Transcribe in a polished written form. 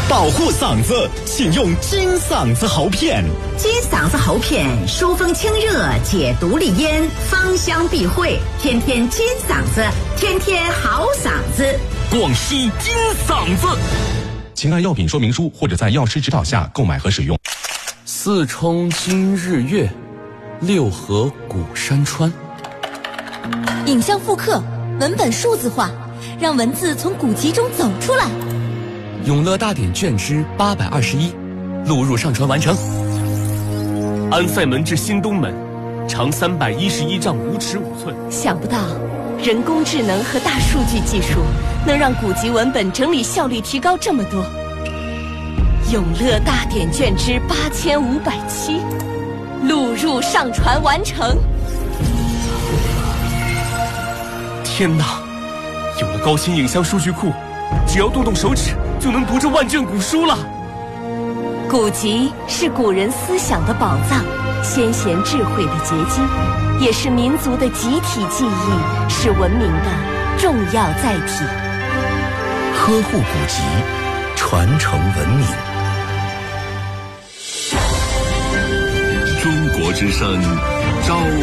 保护嗓子，请用金嗓子喉片。 金嗓子喉片疏风清热，解毒利咽，芳香避秽，天天金嗓子，天天好嗓子。 广西金嗓子。 请按药品说明书或者在药师指导下购买和使用。 四冲今日月，六合古山川。 影像复刻，文本数字化，让文字从古籍中走出来。 永乐大典卷之821，录入上传完成。安塞门至新东门，长311丈5尺5寸。 想不到，人工智能和大数据技术能让古籍文本整理效率提高这么多。永乐大典卷之8507，录入上传完成。 天哪！有了高清影像数据库，只要动动手指就能读这万卷古书了。 古籍是古人思想的宝藏，先贤智慧的结晶，也是民族的集体记忆，是文明的重要载体。 呵护古籍，传承文明。 中国之声，朝